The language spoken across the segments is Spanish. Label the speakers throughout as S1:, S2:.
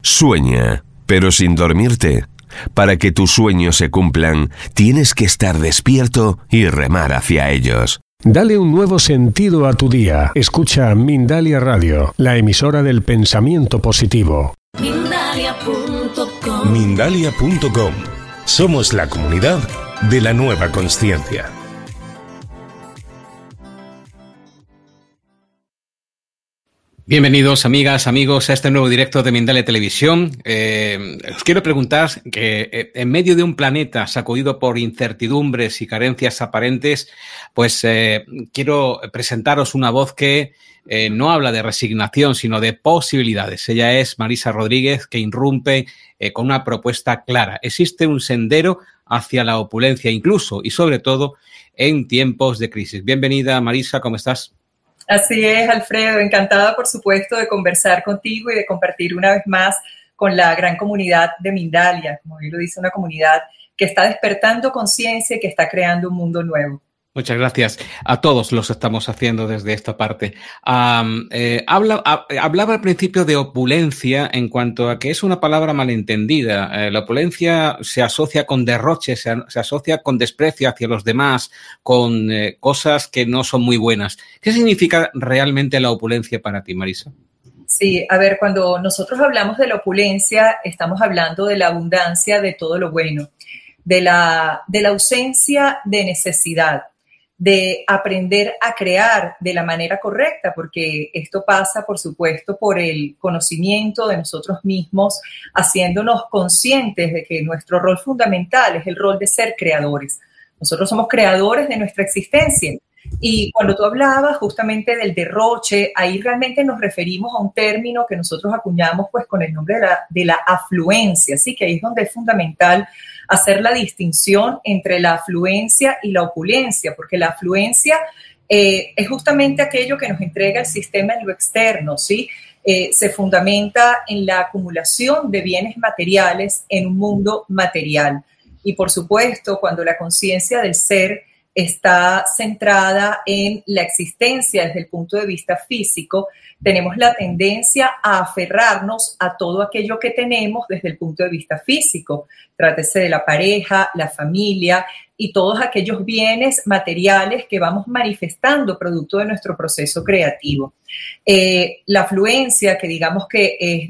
S1: Sueña, pero sin dormirte. Para que tus sueños se cumplan, tienes que estar despierto y remar hacia ellos.
S2: Dale un nuevo sentido a tu día. Escucha Mindalia Radio, la emisora del pensamiento positivo.
S3: Mindalia.com.
S4: Mindalia.com. Somos la comunidad de la nueva consciencia.
S5: Bienvenidos, amigas, amigos, a este nuevo directo de Mindalia Televisión. Os quiero preguntar que en medio de un planeta sacudido por incertidumbres y carencias aparentes, pues quiero presentaros una voz que no habla de resignación, sino de posibilidades. Ella es Marisa Rodríguez, que irrumpe con una propuesta clara. Existe un sendero hacia la opulencia, incluso y sobre todo en tiempos de crisis. Bienvenida, Marisa, ¿cómo estás?
S6: Así es, Alfredo, encantada por supuesto de conversar contigo y de compartir una vez más con la gran comunidad de Mindalia, como bien lo dice, una comunidad que está despertando conciencia y que está creando un mundo nuevo.
S5: Muchas gracias. A todos los estamos haciendo desde esta parte. Hablaba al principio de opulencia en cuanto a que es una palabra malentendida. La opulencia se asocia con derroche, se asocia con desprecio hacia los demás, con cosas que no son muy buenas. ¿Qué significa realmente la opulencia para ti, Marisa?
S6: Sí, a ver, cuando nosotros hablamos de la opulencia, estamos hablando de la abundancia de todo lo bueno, de la ausencia de necesidad, de aprender a crear de la manera correcta, porque esto pasa, por supuesto, por el conocimiento de nosotros mismos, haciéndonos conscientes de que nuestro rol fundamental es el rol de ser creadores. Nosotros somos creadores de nuestra existencia. Y cuando tú hablabas justamente del derroche, ahí realmente nos referimos a un término que nosotros acuñamos pues con el nombre de la afluencia, ¿sí? Que ahí es donde es fundamental hacer la distinción entre la afluencia y la opulencia, porque la afluencia es justamente aquello que nos entrega el sistema en lo externo, ¿sí? Se fundamenta en la acumulación de bienes materiales en un mundo material. Y por supuesto, cuando la conciencia del ser está centrada en la existencia desde el punto de vista físico, tenemos la tendencia a aferrarnos a todo aquello que tenemos desde el punto de vista físico. Trátese de la pareja, la familia y todos aquellos bienes materiales que vamos manifestando producto de nuestro proceso creativo. La afluencia, que digamos que es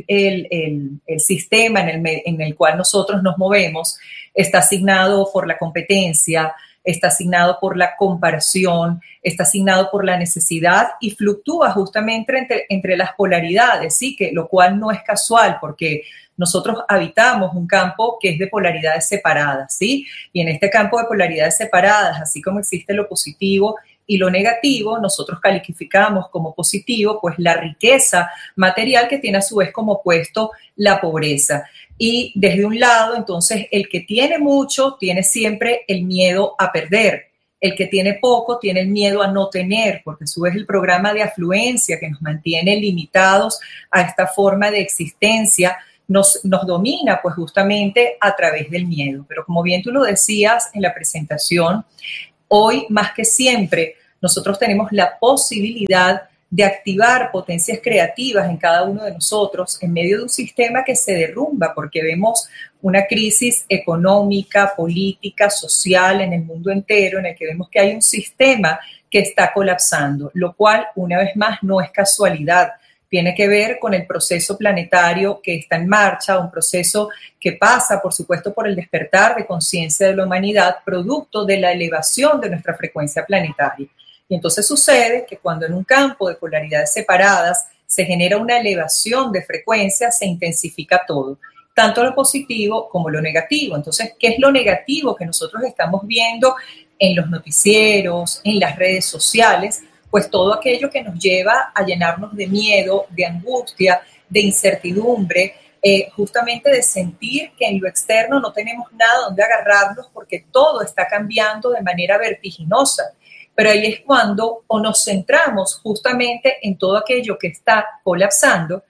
S6: el sistema en el cual nosotros nos movemos, está asignado por la competencia, está asignado por la comparación, está asignado por la necesidad y fluctúa justamente entre las polaridades, ¿sí? Lo cual no es casual porque nosotros habitamos un campo que es de polaridades separadas, ¿sí? Y en este campo de polaridades separadas, así como existe lo positivo y lo negativo, nosotros calificamos como positivo pues la riqueza material que tiene a su vez como opuesto la pobreza. Y desde un lado, entonces, el que tiene mucho tiene siempre el miedo a perder. El que tiene poco tiene el miedo a no tener, porque a su vez el programa de afluencia que nos mantiene limitados a esta forma de existencia nos domina pues justamente a través del miedo. Pero como bien tú lo decías en la presentación, hoy más que siempre nosotros tenemos la posibilidad de activar potencias creativas en cada uno de nosotros en medio de un sistema que se derrumba porque vemos una crisis económica, política, social en el mundo entero en el que vemos que hay un sistema que está colapsando, lo cual una vez más no es casualidad. Tiene que ver con el proceso planetario que está en marcha, un proceso que pasa, por supuesto, por el despertar de conciencia de la humanidad, producto de la elevación de nuestra frecuencia planetaria. Y entonces sucede que cuando en un campo de polaridades separadas se genera una elevación de frecuencia, se intensifica todo, tanto lo positivo como lo negativo. Entonces, ¿qué es lo negativo que nosotros estamos viendo en los noticieros, en las redes sociales? Pues todo aquello que nos lleva a llenarnos de miedo, de angustia, de incertidumbre, justamente de sentir que en lo externo no tenemos nada donde agarrarnos porque todo está cambiando de manera vertiginosa. Pero ahí es cuando o nos centramos justamente en todo aquello que está colapsando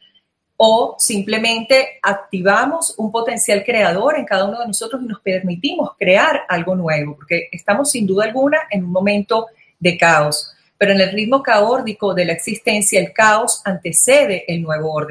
S6: o simplemente activamos un potencial creador en cada uno de nosotros y nos permitimos crear algo nuevo, porque estamos sin duda alguna en un momento de caos, pero en el ritmo caótico de la existencia el caos antecede el nuevo orden.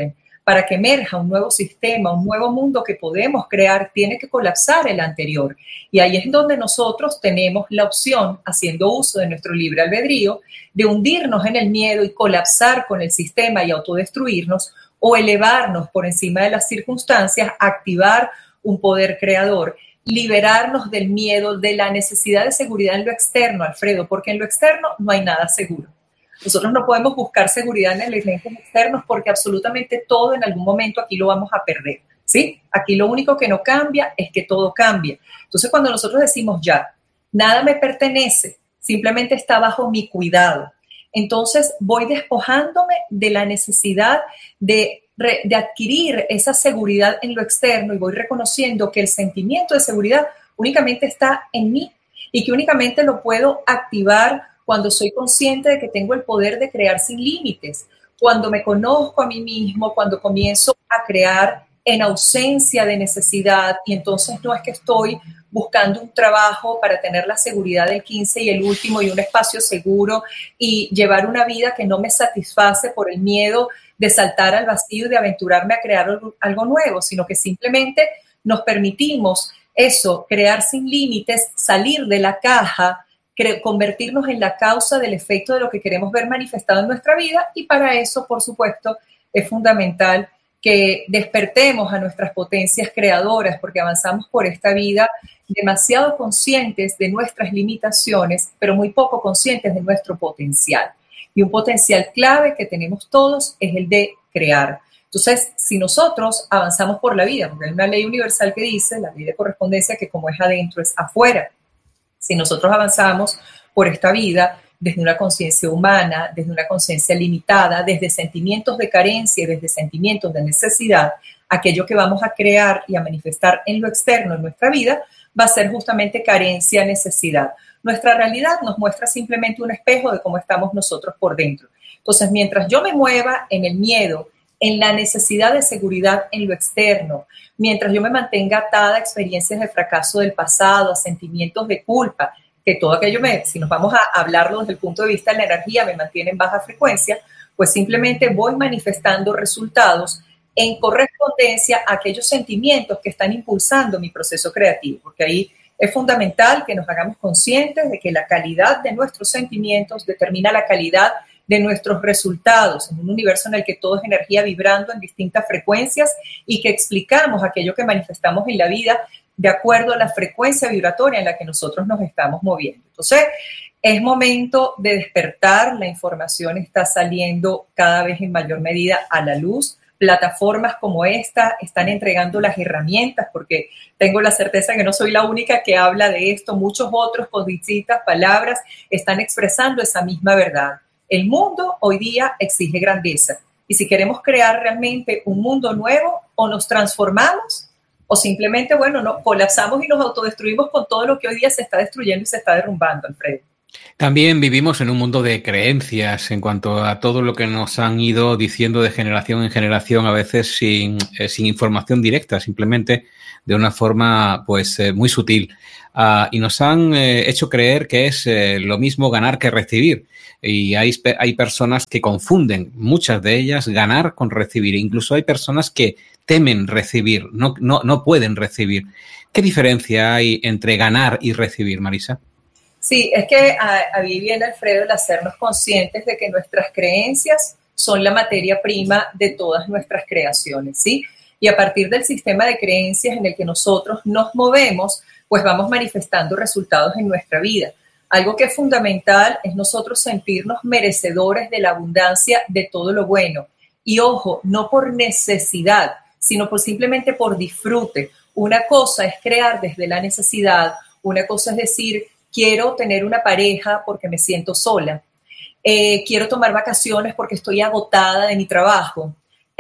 S6: para que emerja un nuevo sistema, un nuevo mundo que podemos crear, tiene que colapsar el anterior. Y ahí es donde nosotros tenemos la opción, haciendo uso de nuestro libre albedrío, de hundirnos en el miedo y colapsar con el sistema y autodestruirnos, o elevarnos por encima de las circunstancias, activar un poder creador, liberarnos del miedo, de la necesidad de seguridad en lo externo, Alfredo, porque en lo externo no hay nada seguro. Nosotros no podemos buscar seguridad en elementos externos porque absolutamente todo en algún momento aquí lo vamos a perder, ¿sí? Aquí lo único que no cambia es que todo cambia. Entonces, cuando nosotros decimos ya, nada me pertenece, simplemente está bajo mi cuidado, entonces voy despojándome de la necesidad de adquirir esa seguridad en lo externo y voy reconociendo que el sentimiento de seguridad únicamente está en mí y que únicamente lo puedo activar cuando soy consciente de que tengo el poder de crear sin límites, cuando me conozco a mí mismo, cuando comienzo a crear en ausencia de necesidad y entonces no es que estoy buscando un trabajo para tener la seguridad del 15 y el último y un espacio seguro y llevar una vida que no me satisface por el miedo de saltar al vacío y de aventurarme a crear algo nuevo, sino que simplemente nos permitimos eso, crear sin límites, salir de la caja, convertirnos en la causa del efecto de lo que queremos ver manifestado en nuestra vida y para eso, por supuesto, es fundamental que despertemos a nuestras potencias creadoras porque avanzamos por esta vida demasiado conscientes de nuestras limitaciones, pero muy poco conscientes de nuestro potencial. Y un potencial clave que tenemos todos es el de crear. Entonces, si nosotros avanzamos por la vida, porque hay una ley universal que dice, la ley de correspondencia, que como es adentro es afuera. Si nosotros avanzamos por esta vida desde una conciencia humana, desde una conciencia limitada, desde sentimientos de carencia y desde sentimientos de necesidad, aquello que vamos a crear y a manifestar en lo externo en nuestra vida va a ser justamente carencia, necesidad. Nuestra realidad nos muestra simplemente un espejo de cómo estamos nosotros por dentro. Entonces, mientras yo me mueva en el miedo, en la necesidad de seguridad en lo externo, mientras yo me mantenga atada a experiencias de fracaso del pasado, a sentimientos de culpa, que todo aquello, si nos vamos a hablarlo desde el punto de vista de la energía, me mantiene en baja frecuencia, pues simplemente voy manifestando resultados en correspondencia a aquellos sentimientos que están impulsando mi proceso creativo, porque ahí es fundamental que nos hagamos conscientes de que la calidad de nuestros sentimientos determina la calidad de nuestros resultados en un universo en el que todo es energía vibrando en distintas frecuencias y que explicamos aquello que manifestamos en la vida de acuerdo a la frecuencia vibratoria en la que nosotros nos estamos moviendo. Entonces, es momento de despertar, la información está saliendo cada vez en mayor medida a la luz. Plataformas como esta están entregando las herramientas, porque tengo la certeza que no soy la única que habla de esto, muchos otros con distintas palabras están expresando esa misma verdad. El mundo hoy día exige grandeza y si queremos crear realmente un mundo nuevo, o nos transformamos o simplemente, bueno, no, colapsamos y nos autodestruimos con todo lo que hoy día se está destruyendo y se está derrumbando, Alfredo.
S5: También vivimos en un mundo de creencias en cuanto a todo lo que nos han ido diciendo de generación en generación, a veces sin información directa, simplemente de una forma pues muy sutil. Y nos han hecho creer que es lo mismo ganar que recibir. Y hay personas que confunden, muchas de ellas, ganar con recibir. Incluso hay personas que temen recibir, no pueden recibir. ¿Qué diferencia hay entre ganar y recibir, Marisa?
S6: Sí, es que ahí viene, Alfredo, el hacernos conscientes de que nuestras creencias son la materia prima de todas nuestras creaciones, ¿sí? Y a partir del sistema de creencias en el que nosotros nos movemos, pues vamos manifestando resultados en nuestra vida. Algo que es fundamental es nosotros sentirnos merecedores de la abundancia de todo lo bueno. Y ojo, no por necesidad, sino simplemente por disfrute. Una cosa es crear desde la necesidad, una cosa es decir, quiero tener una pareja porque me siento sola. Quiero tomar vacaciones porque estoy agotada de mi trabajo.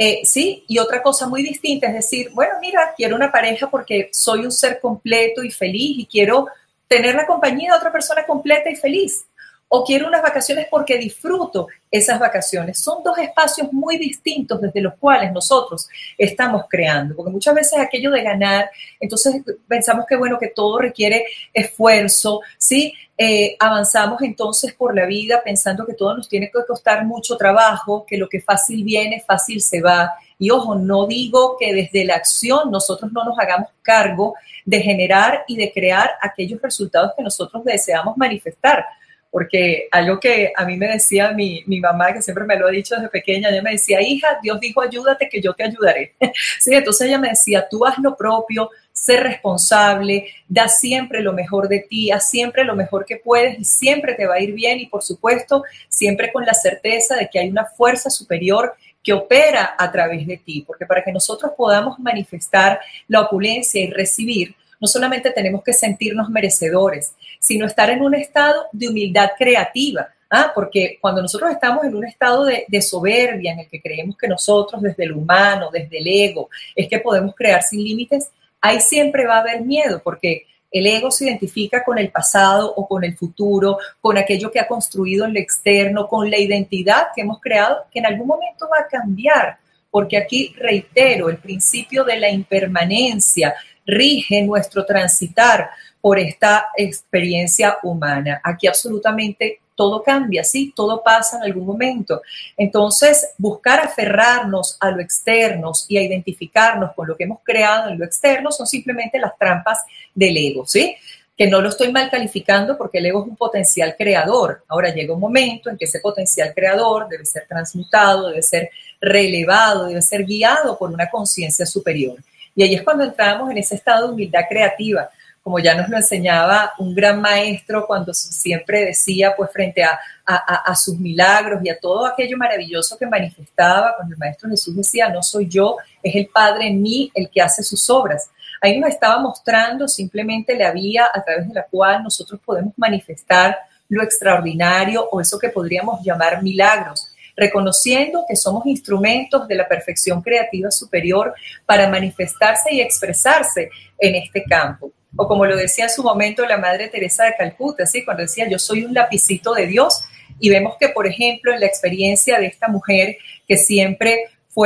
S6: Sí, y otra cosa muy distinta es decir, bueno, mira, quiero una pareja porque soy un ser completo y feliz y quiero tener la compañía de otra persona completa y feliz. O quiero unas vacaciones porque disfruto esas vacaciones. Son dos espacios muy distintos desde los cuales nosotros estamos creando. Porque muchas veces aquello de ganar, entonces pensamos que bueno, que todo requiere esfuerzo, ¿sí? Avanzamos entonces por la vida pensando que todo nos tiene que costar mucho trabajo, que lo que fácil viene, fácil se va. Y ojo, no digo que desde la acción nosotros no nos hagamos cargo de generar y de crear aquellos resultados que nosotros deseamos manifestar. Porque algo que a mí me decía mi mamá, que siempre me lo ha dicho desde pequeña, ella me decía, hija, Dios dijo, ayúdate que yo te ayudaré. Sí, entonces ella me decía, tú haz lo propio, sé responsable, da siempre lo mejor de ti, haz siempre lo mejor que puedes y siempre te va a ir bien y, por supuesto, siempre con la certeza de que hay una fuerza superior que opera a través de ti, porque para que nosotros podamos manifestar la opulencia y recibir, no solamente tenemos que sentirnos merecedores, sino estar en un estado de humildad creativa, porque cuando nosotros estamos en un estado de soberbia en el que creemos que nosotros desde el humano, desde el ego, es que podemos crear sin límites, ahí siempre va a haber miedo, porque el ego se identifica con el pasado o con el futuro, con aquello que ha construido en lo externo, con la identidad que hemos creado, que en algún momento va a cambiar, porque aquí, reitero, el principio de la impermanencia rige nuestro transitar por esta experiencia humana. Aquí absolutamente todo cambia, ¿sí? Todo pasa en algún momento. Entonces, buscar aferrarnos a lo externo y a identificarnos con lo que hemos creado en lo externo son simplemente las trampas del ego, ¿sí? Que no lo estoy mal calificando porque el ego es un potencial creador. Ahora llega un momento en que ese potencial creador debe ser transmutado, debe ser relevado, debe ser guiado por una conciencia superior. Y ahí es cuando entramos en ese estado de humildad creativa, como ya nos lo enseñaba un gran maestro cuando siempre decía, pues frente a sus milagros y a todo aquello maravilloso que manifestaba, cuando el Maestro Jesús decía, no soy yo, es el Padre en mí el que hace sus obras. Ahí nos estaba mostrando simplemente la vía a través de la cual nosotros podemos manifestar lo extraordinario o eso que podríamos llamar milagros, reconociendo que somos instrumentos de la perfección creativa superior para manifestarse y expresarse en este campo. O como lo decía en su momento la Madre Teresa de Calcuta, ¿sí? Cuando decía, yo soy un lapicito de Dios, y vemos que, por ejemplo, en la experiencia de esta mujer que siempre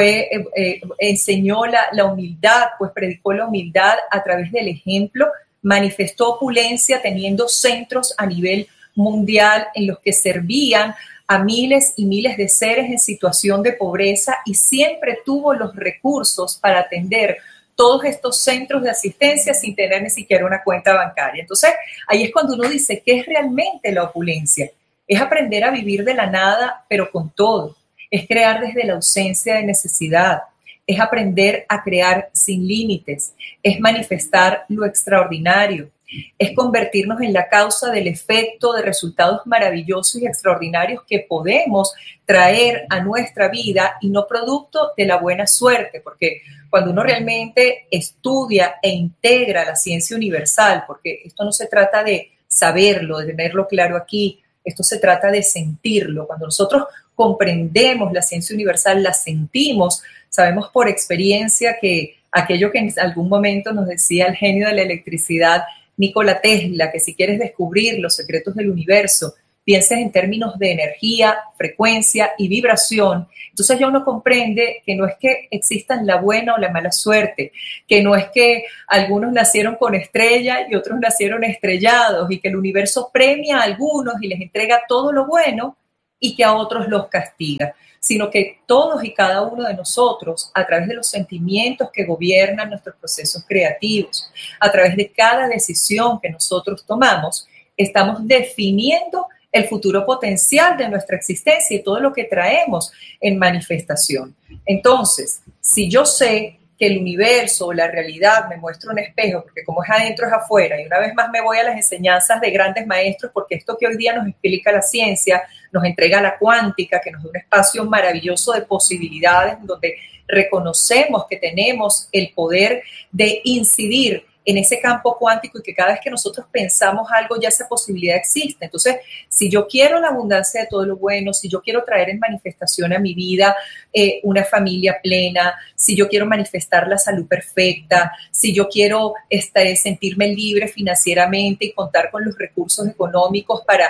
S6: enseñó la humildad, pues predicó la humildad a través del ejemplo, manifestó opulencia teniendo centros a nivel mundial en los que servían a miles y miles de seres en situación de pobreza y siempre tuvo los recursos para atender todos estos centros de asistencia sin tener ni siquiera una cuenta bancaria. Entonces, ahí es cuando uno dice, ¿qué es realmente la opulencia? Es aprender a vivir de la nada, pero con todo. Es crear desde la ausencia de necesidad. Es aprender a crear sin límites. Es manifestar lo extraordinario. Es convertirnos en la causa del efecto de resultados maravillosos y extraordinarios que podemos traer a nuestra vida y no producto de la buena suerte, porque cuando uno realmente estudia e integra la ciencia universal, porque esto no se trata de saberlo, de tenerlo claro aquí, esto se trata de sentirlo. Cuando nosotros comprendemos la ciencia universal, la sentimos, sabemos por experiencia que aquello que en algún momento nos decía el genio de la electricidad, Nikola Tesla, que si quieres descubrir los secretos del universo, pienses en términos de energía, frecuencia y vibración. Entonces ya uno comprende que no es que existan la buena o la mala suerte, que no es que algunos nacieron con estrella y otros nacieron estrellados y que el universo premia a algunos y les entrega todo lo bueno y que a otros los castiga, sino que todos y cada uno de nosotros, a través de los sentimientos que gobiernan nuestros procesos creativos, a través de cada decisión que nosotros tomamos, estamos definiendo el futuro potencial de nuestra existencia y todo lo que traemos en manifestación. Entonces, si yo sé que el universo o la realidad me muestra un espejo, porque como es adentro es afuera, y una vez más me voy a las enseñanzas de grandes maestros, porque esto que hoy día nos explica la ciencia, nos entrega la cuántica, que nos da un espacio maravilloso de posibilidades, donde reconocemos que tenemos el poder de incidir en ese campo cuántico y que cada vez que nosotros pensamos algo ya esa posibilidad existe. Entonces, si yo quiero la abundancia de todo lo bueno, si yo quiero traer en manifestación a mi vida una familia plena, si yo quiero manifestar la salud perfecta, si yo quiero sentirme libre financieramente y contar con los recursos económicos para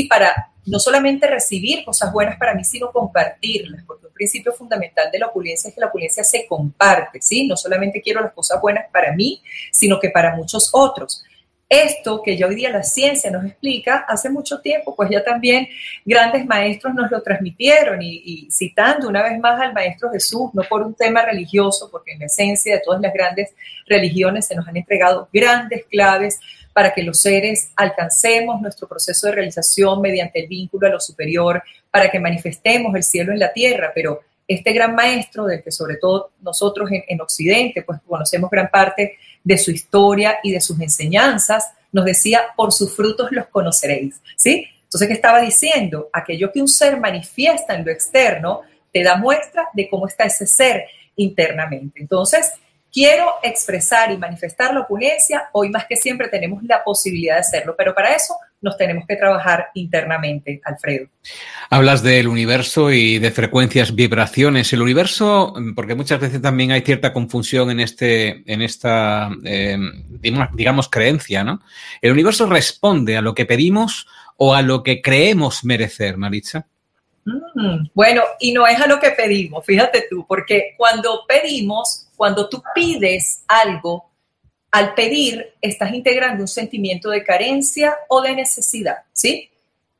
S6: no solamente recibir cosas buenas para mí, sino compartirlas, porque un principio fundamental de la opulencia es que la opulencia se comparte, ¿sí? No solamente quiero las cosas buenas para mí, sino que para muchos otros. Esto que ya hoy día la ciencia nos explica, hace mucho tiempo, pues ya también grandes maestros nos lo transmitieron y citando una vez más al Maestro Jesús, no por un tema religioso, porque en la esencia de todas las grandes religiones se nos han entregado grandes claves para que los seres alcancemos nuestro proceso de realización mediante el vínculo a lo superior, para que manifestemos el cielo en la tierra, pero este gran maestro, del que sobre todo nosotros en Occidente, pues conocemos gran parte de su historia y de sus enseñanzas, nos decía, por sus frutos los conoceréis, ¿sí? Entonces, ¿qué estaba diciendo? Aquello que un ser manifiesta en lo externo te da muestra de cómo está ese ser internamente. Entonces, quiero expresar y manifestar la opulencia, hoy más que siempre tenemos la posibilidad de hacerlo, pero para eso nos tenemos que trabajar internamente, Alfredo.
S5: Hablas del universo y de frecuencias, vibraciones. El universo, porque muchas veces también hay cierta confusión en esta, digamos, creencia, ¿no? ¿El universo responde a lo que pedimos o a lo que creemos merecer, Maritza?
S6: Bueno, y no es a lo que pedimos, fíjate tú, porque cuando pedimos, cuando tú pides algo, al pedir estás integrando un sentimiento de carencia o de necesidad, ¿sí?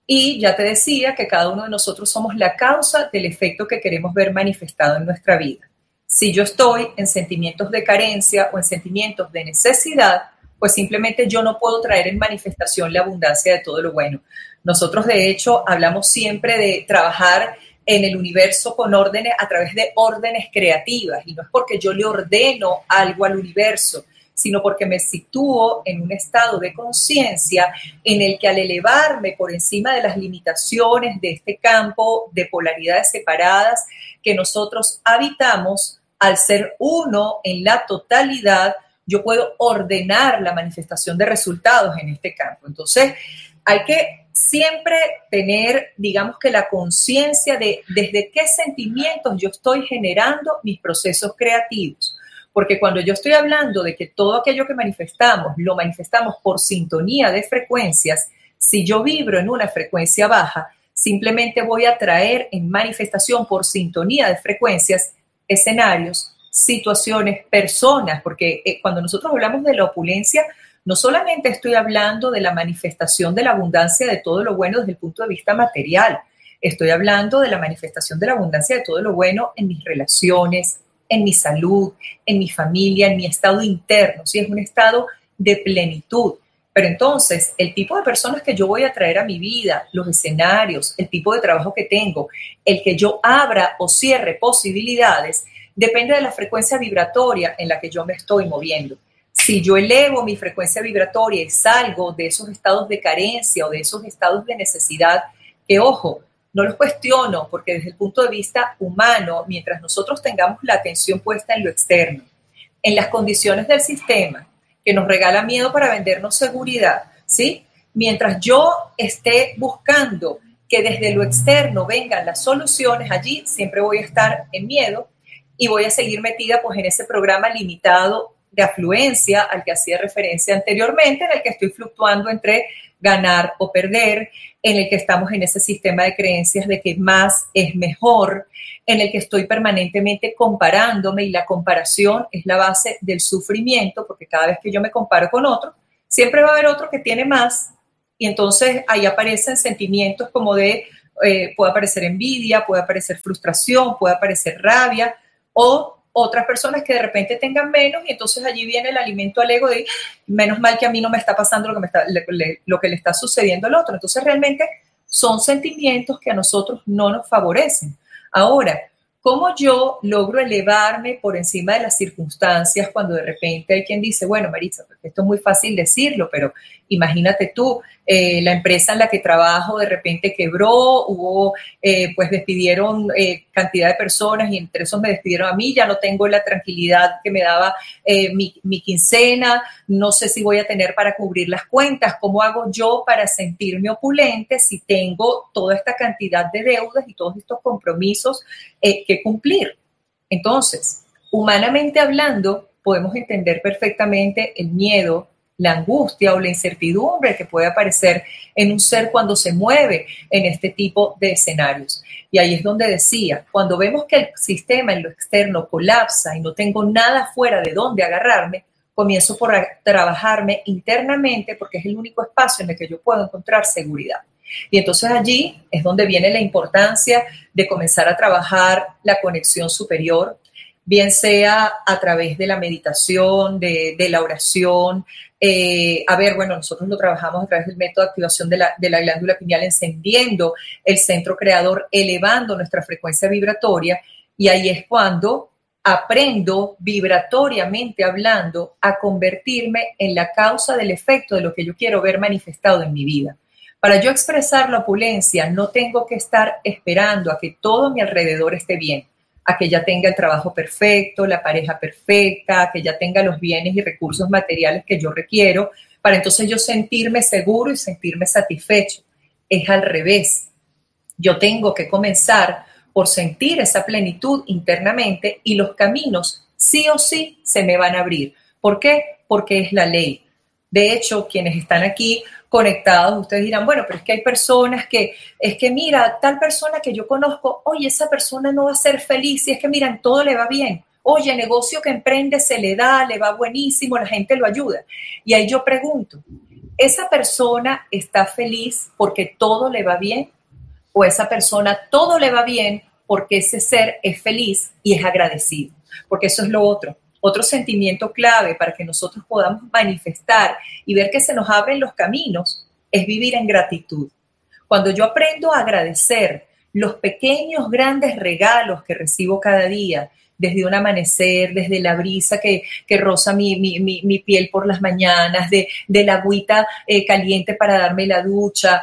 S6: Y ya te decía que cada uno de nosotros somos la causa del efecto que queremos ver manifestado en nuestra vida. Si yo estoy en sentimientos de carencia o en sentimientos de necesidad, pues simplemente yo no puedo traer en manifestación la abundancia de todo lo bueno. Nosotros, de hecho, hablamos siempre de trabajar en el universo con órdenes a través de órdenes creativas, y no es porque yo le ordeno algo al universo, sino porque me sitúo en un estado de conciencia en el que al elevarme por encima de las limitaciones de este campo de polaridades separadas que nosotros habitamos, al ser uno en la totalidad, yo puedo ordenar la manifestación de resultados en este campo. Entonces, hay que siempre tener, digamos que la conciencia de desde qué sentimientos yo estoy generando mis procesos creativos. Porque cuando yo estoy hablando de que todo aquello que manifestamos, lo manifestamos por sintonía de frecuencias, si yo vibro en una frecuencia baja, simplemente voy a traer en manifestación por sintonía de frecuencias escenarios, situaciones, personas, porque cuando nosotros hablamos de la opulencia, no solamente estoy hablando de la manifestación de la abundancia de todo lo bueno desde el punto de vista material, estoy hablando de la manifestación de la abundancia de todo lo bueno en mis relaciones, en mi salud, en mi familia, en mi estado interno, ¿sí? Es un estado de plenitud. Pero entonces, el tipo de personas que yo voy a traer a mi vida, los escenarios, el tipo de trabajo que tengo, el que yo abra o cierre posibilidades, depende de la frecuencia vibratoria en la que yo me estoy moviendo. Si yo elevo mi frecuencia vibratoria y salgo de esos estados de carencia o de esos estados de necesidad, que ojo, no los cuestiono, porque desde el punto de vista humano, mientras nosotros tengamos la atención puesta en lo externo, en las condiciones del sistema, que nos regala miedo para vendernos seguridad, ¿sí? Mientras yo esté buscando que desde lo externo vengan las soluciones, allí siempre voy a estar en miedo y voy a seguir metida pues en ese programa limitado de afluencia al que hacía referencia anteriormente, en el que estoy fluctuando entre ganar o perder, en el que estamos en ese sistema de creencias de que más es mejor, en el que estoy permanentemente comparándome, y la comparación es la base del sufrimiento, porque cada vez que yo me comparo con otro, siempre va a haber otro que tiene más, y entonces ahí aparecen sentimientos como de, puede aparecer envidia, puede aparecer frustración, puede aparecer rabia, o otras personas que de repente tengan menos, y entonces allí viene el alimento al ego de menos mal que a mí no me está pasando lo que le está sucediendo al otro. Entonces realmente son sentimientos que a nosotros no nos favorecen. Ahora, ¿cómo yo logro elevarme por encima de las circunstancias cuando de repente hay quien dice, bueno, Maritza, esto es muy fácil decirlo, pero imagínate tú, la empresa en la que trabajo de repente quebró, pues despidieron cantidad de personas y entre esos me despidieron a mí, ya no tengo la tranquilidad que me daba mi quincena, no sé si voy a tener para cubrir las cuentas, ¿cómo hago yo para sentirme opulente si tengo toda esta cantidad de deudas y todos estos compromisos que cumplir? Entonces, humanamente hablando, podemos entender perfectamente el miedo, la angustia o la incertidumbre que puede aparecer en un ser cuando se mueve en este tipo de escenarios. Y ahí es donde decía, cuando vemos que el sistema en lo externo colapsa y no tengo nada fuera de donde agarrarme, comienzo por trabajarme internamente porque es el único espacio en el que yo puedo encontrar seguridad. Y entonces allí es donde viene la importancia de comenzar a trabajar la conexión superior, bien sea a través de la meditación, de la oración. Nosotros lo trabajamos a través del método de activación de la glándula pineal, encendiendo el centro creador, elevando nuestra frecuencia vibratoria, y ahí es cuando aprendo vibratoriamente hablando a convertirme en la causa del efecto de lo que yo quiero ver manifestado en mi vida. Para yo expresar la opulencia, no tengo que estar esperando a que todo a mi alrededor esté bien, a que ya tenga el trabajo perfecto, la pareja perfecta, a que ya tenga los bienes y recursos materiales que yo requiero, para entonces yo sentirme seguro y sentirme satisfecho. Es al revés. Yo tengo que comenzar por sentir esa plenitud internamente y los caminos sí o sí se me van a abrir. ¿Por qué? Porque es la ley. De hecho, quienes están aquí conectados, ustedes dirán, bueno, pero es que hay personas que, mira, tal persona que yo conozco, oye, esa persona no va a ser feliz, y es que, mira, en todo le va bien. Oye, negocio que emprende se le da, le va buenísimo, la gente lo ayuda. Y ahí yo pregunto, ¿esa persona está feliz porque todo le va bien? ¿O esa persona todo le va bien porque ese ser es feliz y es agradecido? Porque eso es lo otro. Otro sentimiento clave para que nosotros podamos manifestar y ver que se nos abren los caminos es vivir en gratitud. Cuando yo aprendo a agradecer los pequeños, grandes regalos que recibo cada día, desde un amanecer, desde la brisa que roza mi piel por las mañanas, de la agüita caliente para darme la ducha,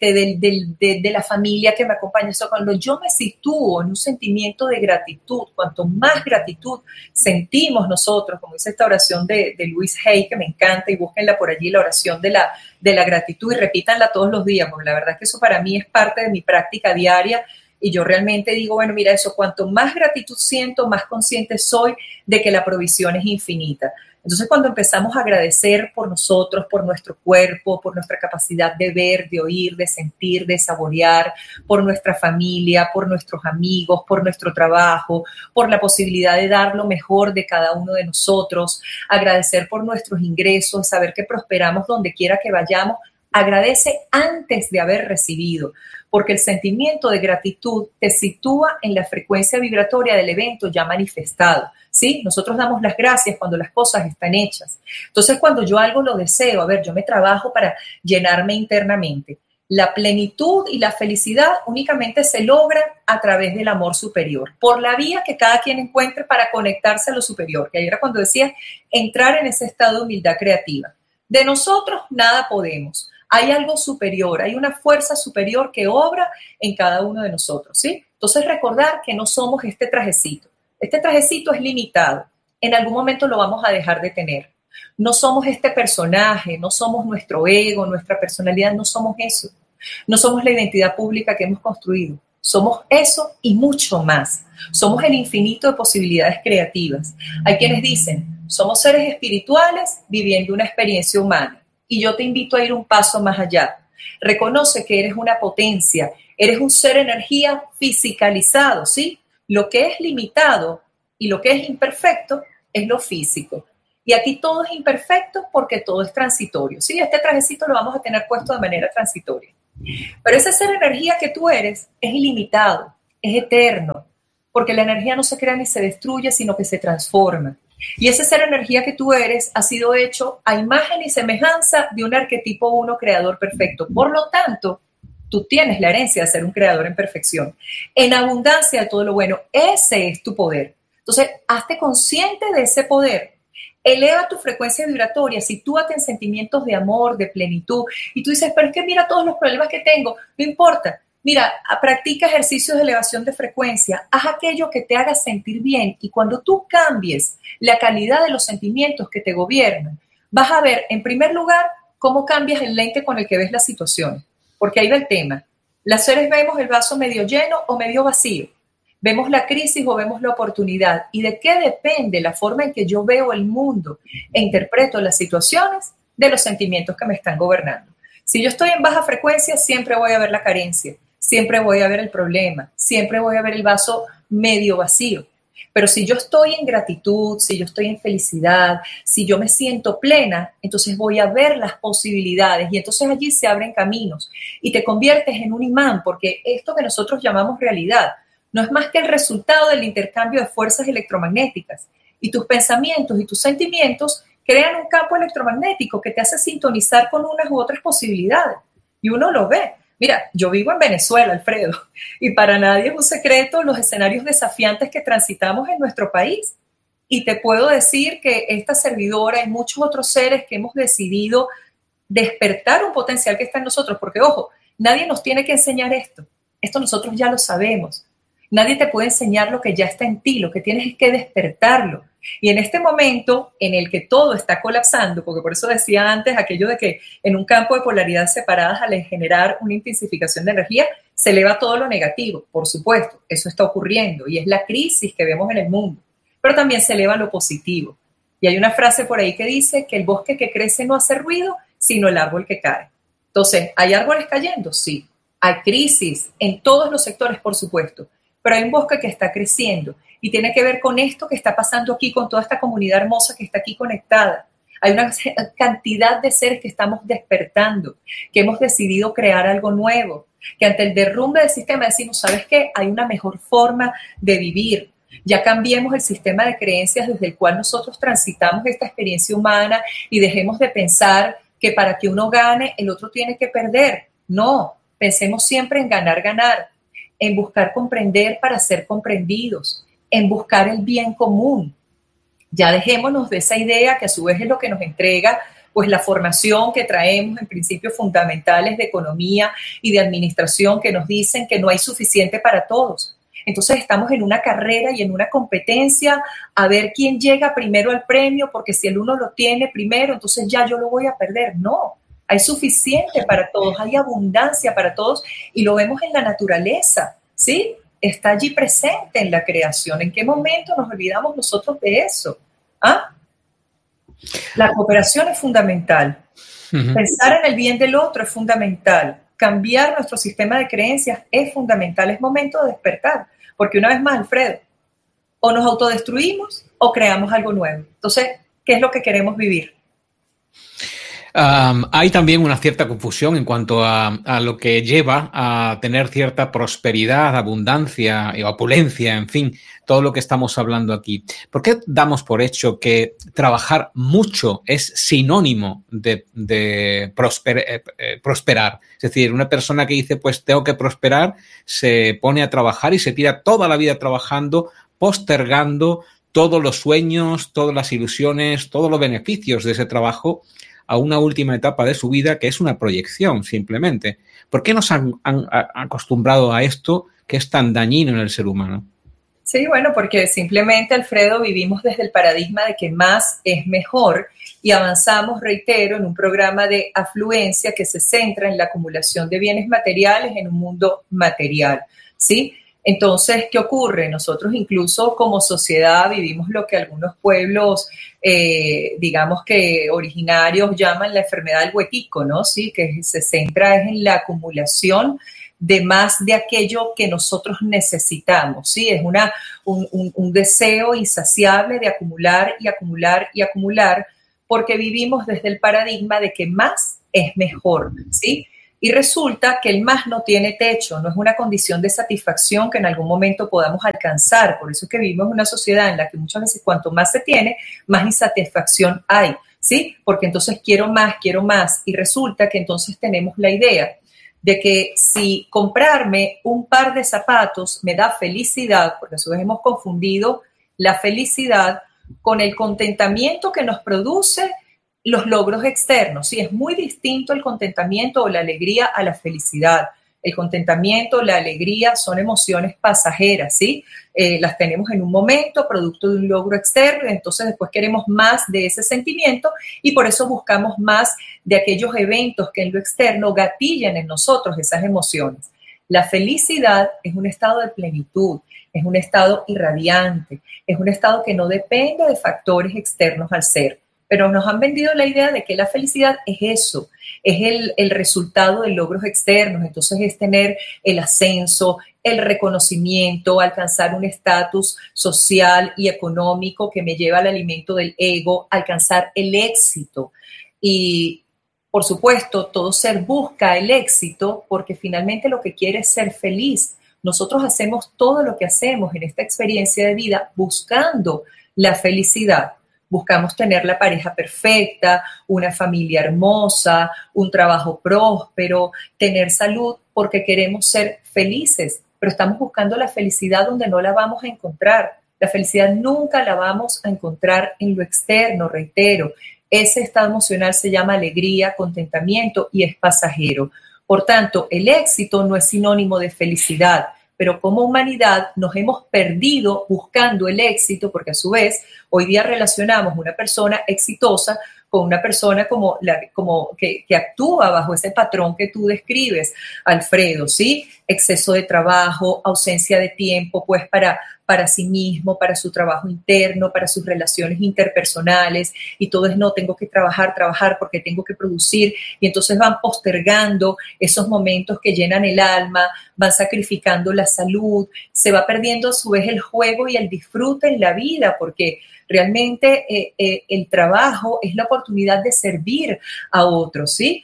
S6: de la familia que me acompaña. Eso, cuando yo me sitúo en un sentimiento de gratitud, cuanto más gratitud sentimos nosotros, como dice esta oración de Louise Hay, que me encanta, y búsquenla por allí, la oración de la gratitud, y repítanla todos los días, porque la verdad es que eso para mí es parte de mi práctica diaria. Y yo realmente digo, bueno, mira eso, cuanto más gratitud siento, más consciente soy de que la provisión es infinita. Entonces, cuando empezamos a agradecer por nosotros, por nuestro cuerpo, por nuestra capacidad de ver, de oír, de sentir, de saborear, por nuestra familia, por nuestros amigos, por nuestro trabajo, por la posibilidad de dar lo mejor de cada uno de nosotros, agradecer por nuestros ingresos, saber que prosperamos donde quiera que vayamos, agradece antes de haber recibido, porque el sentimiento de gratitud te sitúa en la frecuencia vibratoria del evento ya manifestado, ¿sí? Nosotros damos las gracias cuando las cosas están hechas. Entonces, cuando yo algo lo deseo, yo me trabajo para llenarme internamente. La plenitud y la felicidad únicamente se logra a través del amor superior, por la vía que cada quien encuentre para conectarse a lo superior, que ahí era cuando decía entrar en ese estado de humildad creativa. De nosotros nada podemos. Hay algo superior, hay una fuerza superior que obra en cada uno de nosotros, ¿sí? Entonces recordar que no somos este trajecito. Este trajecito es limitado. En algún momento lo vamos a dejar de tener. No somos este personaje, no somos nuestro ego, nuestra personalidad, no somos eso. No somos la identidad pública que hemos construido. Somos eso y mucho más. Somos el infinito de posibilidades creativas. Hay quienes dicen, somos seres espirituales viviendo una experiencia humana. Y yo te invito a ir un paso más allá. Reconoce que eres una potencia, eres un ser energía fisicalizado, ¿sí? Lo que es limitado y lo que es imperfecto es lo físico. Y aquí todo es imperfecto porque todo es transitorio, ¿sí? Este trajecito lo vamos a tener puesto de manera transitoria. Pero ese ser energía que tú eres es ilimitado, es eterno, porque la energía no se crea ni se destruye, sino que se transforma. Y ese ser energía que tú eres ha sido hecho a imagen y semejanza de un arquetipo 1 creador perfecto. Por lo tanto, tú tienes la herencia de ser un creador en perfección, en abundancia de todo lo bueno. Ese es tu poder. Entonces, hazte consciente de ese poder. Eleva tu frecuencia vibratoria, sitúate en sentimientos de amor, de plenitud. Y tú dices, pero es que mira todos los problemas que tengo. No importa. Mira, practica ejercicios de elevación de frecuencia, haz aquello que te haga sentir bien, y cuando tú cambies la calidad de los sentimientos que te gobiernan, vas a ver, en primer lugar, cómo cambias el lente con el que ves las situaciones, porque ahí va el tema. Las seres vemos el vaso medio lleno o medio vacío, vemos la crisis o vemos la oportunidad, y de qué depende la forma en que yo veo el mundo e interpreto las situaciones, de los sentimientos que me están gobernando. Si yo estoy en baja frecuencia, siempre voy a ver la carencia. Siempre voy a ver el problema, siempre voy a ver el vaso medio vacío. Pero si yo estoy en gratitud, si yo estoy en felicidad, si yo me siento plena, entonces voy a ver las posibilidades y entonces allí se abren caminos y te conviertes en un imán, porque esto que nosotros llamamos realidad no es más que el resultado del intercambio de fuerzas electromagnéticas, y tus pensamientos y tus sentimientos crean un campo electromagnético que te hace sintonizar con unas u otras posibilidades y uno lo ve. Mira, yo vivo en Venezuela, Alfredo, y para nadie es un secreto los escenarios desafiantes que transitamos en nuestro país. Y te puedo decir que esta servidora y muchos otros seres que hemos decidido despertar un potencial que está en nosotros, porque ojo, nadie nos tiene que enseñar esto. Esto nosotros ya lo sabemos. Nadie te puede enseñar lo que ya está en ti, lo que tienes es que despertarlo. Y en este momento en el que todo está colapsando, porque por eso decía antes aquello de que en un campo de polaridades separadas al generar una intensificación de energía, se eleva todo lo negativo, por supuesto, eso está ocurriendo y es la crisis que vemos en el mundo, pero también se eleva lo positivo. Y hay una frase por ahí que dice que el bosque que crece no hace ruido, sino el árbol que cae. Entonces, ¿hay árboles cayendo? Sí. Hay crisis en todos los sectores, por supuesto, pero hay un bosque que está creciendo y tiene que ver con esto que está pasando aquí, con toda esta comunidad hermosa que está aquí conectada. Hay una cantidad de seres que estamos despertando, que hemos decidido crear algo nuevo, que ante el derrumbe del sistema decimos, ¿sabes qué? Hay una mejor forma de vivir. Ya cambiemos el sistema de creencias desde el cual nosotros transitamos esta experiencia humana y dejemos de pensar que para que uno gane, el otro tiene que perder. No, pensemos siempre en ganar, ganar, en buscar comprender para ser comprendidos, en buscar el bien común. Ya dejémonos de esa idea que a su vez es lo que nos entrega pues la formación que traemos en principios fundamentales de economía y de administración que nos dicen que no hay suficiente para todos. Entonces estamos en una carrera y en una competencia a ver quién llega primero al premio, porque si el uno lo tiene primero, entonces ya yo lo voy a perder. No, hay suficiente para todos, hay abundancia para todos y lo vemos en la naturaleza, ¿sí? Está allí presente en la creación. ¿En qué momento nos olvidamos nosotros de eso? ¿Ah? La cooperación es fundamental. Pensar en el bien del otro es fundamental. Cambiar nuestro sistema de creencias es fundamental. Es momento de despertar. Porque una vez más, Alfredo, o nos autodestruimos o creamos algo nuevo. Entonces, ¿qué es lo que queremos vivir?
S5: Hay también una cierta confusión en cuanto a lo que lleva a tener cierta prosperidad, abundancia y opulencia, en fin, todo lo que estamos hablando aquí. ¿Por qué damos por hecho que trabajar mucho es sinónimo de prosperar? Es decir, una persona que dice, pues tengo que prosperar, se pone a trabajar y se tira toda la vida trabajando, postergando todos los sueños, todas las ilusiones, todos los beneficios de ese trabajo a una última etapa de su vida que es una proyección simplemente. ¿Por qué nos han acostumbrado a esto que es tan dañino en el ser humano?
S6: Sí, bueno, porque simplemente, Alfredo, vivimos desde el paradigma de que más es mejor y avanzamos, reitero, en un programa de afluencia que se centra en la acumulación de bienes materiales en un mundo material, ¿sí? Entonces, ¿qué ocurre? Nosotros incluso como sociedad vivimos lo que algunos pueblos, digamos que originarios, llaman la enfermedad del huetico, ¿no? Sí, que se centra en la acumulación de más de aquello que nosotros necesitamos, ¿sí? Es un deseo insaciable de acumular y acumular y acumular porque vivimos desde el paradigma de que más es mejor, ¿sí? Y resulta que el más no tiene techo, no es una condición de satisfacción que en algún momento podamos alcanzar. Por eso es que vivimos en una sociedad en la que muchas veces cuanto más se tiene, más insatisfacción hay, ¿sí? Porque entonces quiero más, y resulta que entonces tenemos la idea de que si comprarme un par de zapatos me da felicidad, porque a su vez hemos confundido la felicidad con el contentamiento que nos produce los logros externos. Sí, es muy distinto el contentamiento o la alegría a la felicidad. El contentamiento, la alegría son emociones pasajeras, ¿sí? Las tenemos en un momento, producto de un logro externo, y entonces después queremos más de ese sentimiento y por eso buscamos más de aquellos eventos que en lo externo gatillan en nosotros esas emociones. La felicidad es un estado de plenitud, es un estado irradiante, es un estado que no depende de factores externos al ser. pero nos han vendido la idea de que la felicidad es eso, es el resultado de logros externos, entonces es tener el ascenso, el reconocimiento, alcanzar un estatus social y económico que me lleva al alimento del ego, alcanzar el éxito. Y por supuesto, todo ser busca el éxito porque finalmente lo que quiere es ser feliz. Nosotros hacemos todo lo que hacemos en esta experiencia de vida buscando la felicidad. Buscamos tener la pareja perfecta, una familia hermosa, un trabajo próspero, tener salud porque queremos ser felices, pero estamos buscando la felicidad donde no la vamos a encontrar. La felicidad nunca la vamos a encontrar en lo externo, reitero. Ese estado emocional se llama alegría, contentamiento y es pasajero. Por tanto, el éxito no es sinónimo de felicidad, pero como humanidad nos hemos perdido buscando el éxito porque a su vez hoy día relacionamos una persona exitosa con una persona que actúa bajo ese patrón que tú describes, Alfredo, ¿sí? Exceso de trabajo, ausencia de tiempo, pues para sí mismo, para su trabajo interno, para sus relaciones interpersonales, y todo es no, tengo que trabajar porque tengo que producir, y entonces van postergando esos momentos que llenan el alma, van sacrificando la salud, se va perdiendo a su vez el juego y el disfrute en la vida, porque realmente el trabajo es la oportunidad de servir a otros, ¿sí?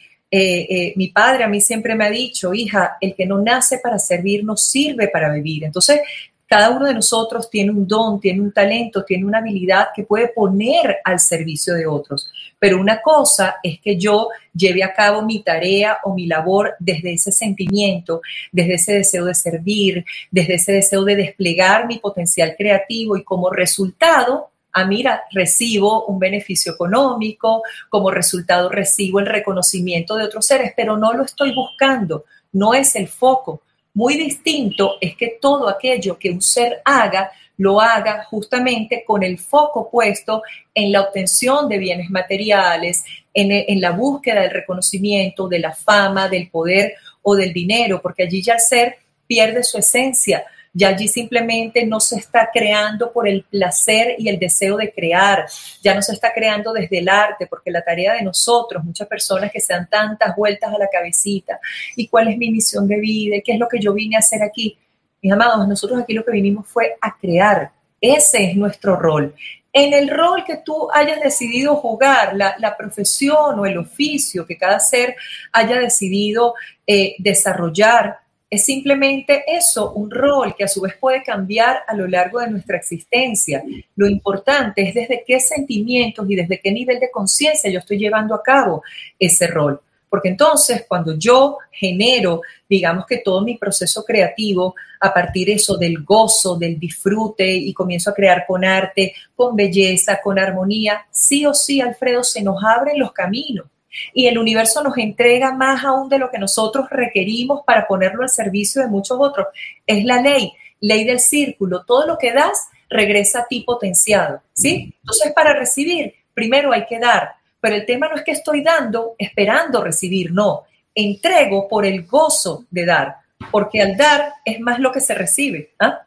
S6: Mi padre a mí siempre me ha dicho, hija, el que no nace para servir no sirve para vivir. Entonces, cada uno de nosotros tiene un don, tiene un talento, tiene una habilidad que puede poner al servicio de otros. Pero una cosa es que yo lleve a cabo mi tarea o mi labor desde ese sentimiento, desde ese deseo de servir, desde ese deseo de desplegar mi potencial creativo y como resultado, mira, recibo un beneficio económico, como resultado recibo el reconocimiento de otros seres, pero no lo estoy buscando, no es el foco. Muy distinto es que todo aquello que un ser haga, lo haga justamente con el foco puesto en la obtención de bienes materiales, en la búsqueda del reconocimiento, de la fama, del poder o del dinero, porque allí ya el ser pierde su esencia. Ya allí simplemente no se está creando por el placer y el deseo de crear, ya no se está creando desde el arte, porque la tarea de nosotros, muchas personas que se dan tantas vueltas a la cabecita, ¿y cuál es mi misión de vida? ¿Qué es lo que yo vine a hacer aquí? Mis amados, nosotros aquí lo que vinimos fue a crear, ese es nuestro rol. En el rol que tú hayas decidido jugar, la profesión o el oficio que cada ser haya decidido desarrollar, es simplemente eso, un rol que a su vez puede cambiar a lo largo de nuestra existencia. Lo importante es desde qué sentimientos y desde qué nivel de conciencia yo estoy llevando a cabo ese rol. Porque entonces cuando yo genero, digamos que todo mi proceso creativo a partir de eso del gozo, del disfrute y comienzo a crear con arte, con belleza, con armonía, sí o sí, Alfredo, se nos abren los caminos. Y el universo nos entrega más aún de lo que nosotros requerimos para ponerlo al servicio de muchos otros. Es la ley del círculo. Todo lo que das regresa a ti potenciado, ¿sí? Entonces, para recibir, primero hay que dar. Pero el tema no es que estoy dando esperando recibir, no. Entrego por el gozo de dar, porque al dar es más lo que se recibe, ¿ah?